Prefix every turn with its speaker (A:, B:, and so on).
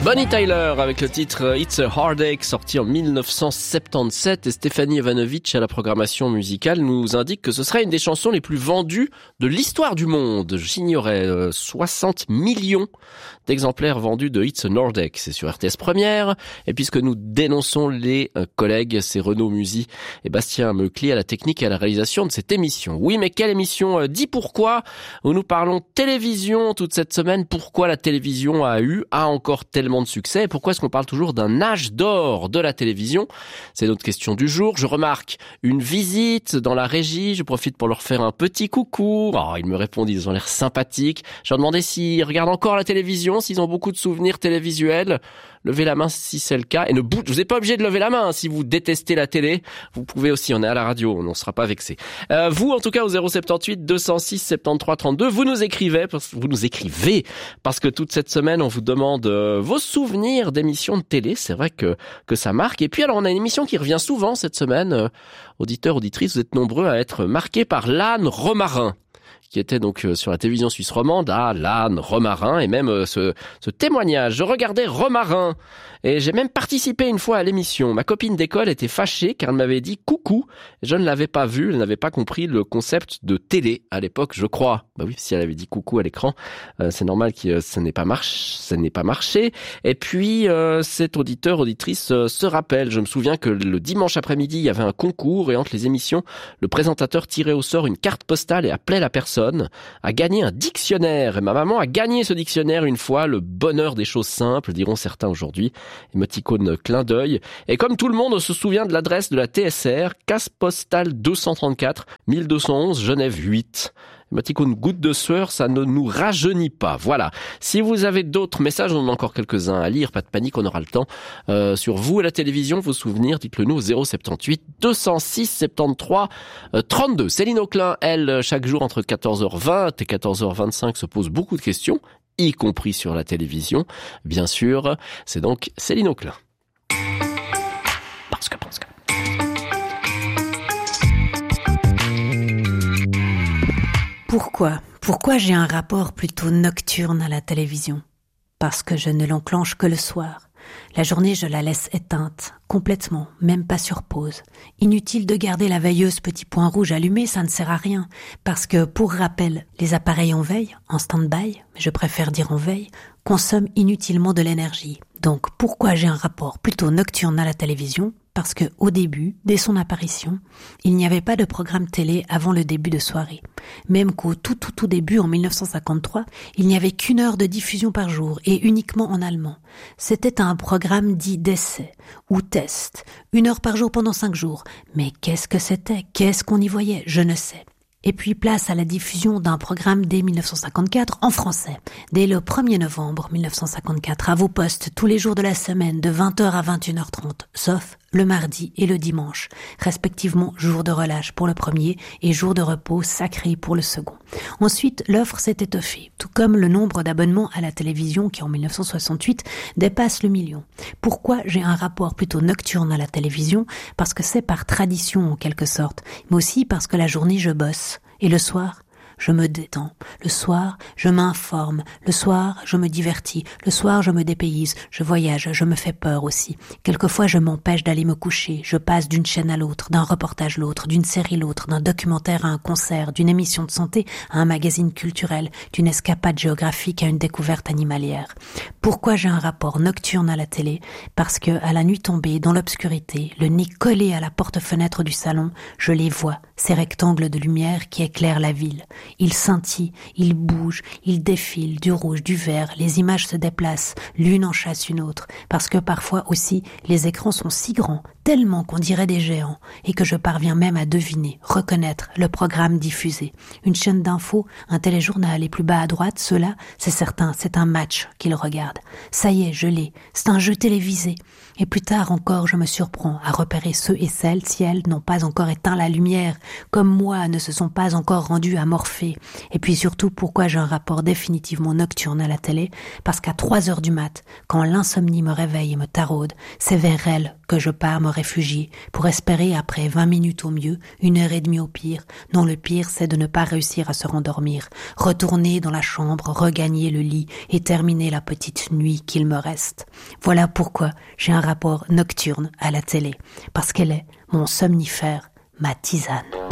A: Bonnie Tyler avec le titre It's a Heartache, sorti en 1977, et Stéphanie Ivanovic à la programmation musicale nous indique que ce serait une des chansons les plus vendues de l'histoire du monde. J'ignorais 60 millions d'exemplaires vendus de It's a Heartache. C'est sur RTS Première, et puisque nous dénonçons les collègues, c'est Renaud Musy et Bastien Meucli à la technique et à la réalisation de cette émission. Oui, mais quelle émission Dis pourquoi, où nous parlons télévision toute cette semaine. Pourquoi la télévision a encore tellement de succès, et pourquoi est-ce qu'on parle toujours d'un âge d'or de la télévision? C'est notre question du jour. Je remarque une visite dans la régie, je profite pour leur faire un petit coucou. Ils me répondent, ils ont l'air sympathiques. Je leur demandais s'ils regardent encore la télévision, s'ils ont beaucoup de souvenirs télévisuels. Levez la main si c'est le cas, et vous n'êtes pas obligé de lever la main si vous détestez la télé. Vous pouvez aussi, on est à la radio, on ne sera pas vexé. Vous, en tout cas, au 078 206 73 32, vous nous écrivez parce que toute cette semaine, on vous demande vos souvenirs d'émissions de télé. C'est vrai que ça marque. Et puis alors, on a une émission qui revient souvent cette semaine. Auditeurs, auditrices, vous êtes nombreux à être marqués par l'âne romarin, qui était donc sur la télévision suisse romande, l'âne Romarin, et même ce témoignage. Je regardais Romarin, et j'ai même participé une fois à l'émission. Ma copine d'école était fâchée car elle m'avait dit coucou. Je ne l'avais pas vu, elle n'avait pas compris le concept de télé à l'époque, je crois. Bah oui, si elle avait dit coucou à l'écran, c'est normal que ça n'ait pas marché. Et puis, cet auditeur, auditrice se rappelle. Je me souviens que le dimanche après-midi, il y avait un concours, et entre les émissions, le présentateur tirait au sort une carte postale et appelait la personne à gagner un dictionnaire. Et ma maman a gagné ce dictionnaire une fois, le bonheur des choses simples, diront certains aujourd'hui. Émoticône clin d'œil. Et comme tout le monde se souvient de l'adresse de la TSR, case postale 234, 1211, Genève 8. Émoticône goutte de sueur, ça ne nous rajeunit pas. Voilà. Si vous avez d'autres messages, on en a encore quelques-uns à lire, pas de panique, on aura le temps. Sur vous et la télévision, vos souvenirs, dites-le nous au 078 206 73 32. Céline Auclin, elle, chaque jour entre 14h20 et 14h25, se pose beaucoup de questions, y compris sur la télévision. Bien sûr, c'est donc Céline Auclin. Parce que.
B: Pourquoi j'ai un rapport plutôt nocturne à la télévision? Parce que je ne l'enclenche que le soir. La journée, je la laisse éteinte, complètement, même pas sur pause. Inutile de garder la veilleuse petit point rouge allumée, ça ne sert à rien. Parce que, pour rappel, les appareils en veille, en stand-by, mais je préfère dire en veille, consomment inutilement de l'énergie. Donc, pourquoi j'ai un rapport plutôt nocturne à la télévision? Parce que, au début, dès son apparition, il n'y avait pas de programme télé avant le début de soirée. Même qu'au tout début, en 1953, il n'y avait qu'une heure de diffusion par jour, et uniquement en allemand. C'était un programme dit d'essai, ou test, 1 heure par jour pendant 5 jours. Mais qu'est-ce que c'était? Qu'est-ce qu'on y voyait? Je ne sais. Et puis place à la diffusion d'un programme dès 1954 en français, dès le 1er novembre 1954, à vos postes tous les jours de la semaine de 20h à 21h30, sauf le mardi et le dimanche, respectivement jour de relâche pour le premier et jour de repos sacré pour le second. Ensuite, l'offre s'est étoffée, tout comme le nombre d'abonnements à la télévision qui en 1968 dépasse le million. Pourquoi j'ai un rapport plutôt nocturne à la télévision? Parce que c'est par tradition en quelque sorte, mais aussi parce que la journée je bosse. Et le soir, je me détends. Le soir, je m'informe. Le soir, je me divertis. Le soir, je me dépayse. Je voyage. Je me fais peur aussi. Quelquefois, je m'empêche d'aller me coucher. Je passe d'une chaîne à l'autre, d'un reportage à l'autre, d'une série à l'autre, d'un documentaire à un concert, d'une émission de santé à un magazine culturel, d'une escapade géographique à une découverte animalière. Pourquoi j'ai un rapport nocturne à la télé? Parce que, à la nuit tombée, dans l'obscurité, le nez collé à la porte-fenêtre du salon, je les vois, ces rectangles de lumière qui éclairent la ville. Ils scintillent, ils bougent, ils défilent, du rouge, du vert, les images se déplacent, l'une en chasse une autre, parce que parfois aussi, les écrans sont si grands, tellement qu'on dirait des géants, et que je parviens même à deviner, reconnaître le programme diffusé. Une chaîne d'infos, un téléjournal, et plus bas à droite, ceux-là, c'est certain, c'est un match qu'ils regardent. Ça y est, je l'ai, c'est un jeu télévisé. Et plus tard encore, je me surprends à repérer ceux et celles, si elles n'ont pas encore éteint la lumière, comme moi, ne se sont pas encore rendus à Morphée. Et puis surtout, pourquoi j'ai un rapport définitivement nocturne à la télé? Parce qu'à 3h du mat, quand l'insomnie me réveille et me taraude, c'est vers elle que je pars me réfugier, pour espérer après 20 minutes au mieux, 1 heure et demie au pire. Non, le pire, c'est de ne pas réussir à se rendormir, retourner dans la chambre, regagner le lit et terminer la petite nuit qu'il me reste. Voilà pourquoi j'ai un rapport nocturne à la télé, parce qu'elle est mon somnifère, ma tisane.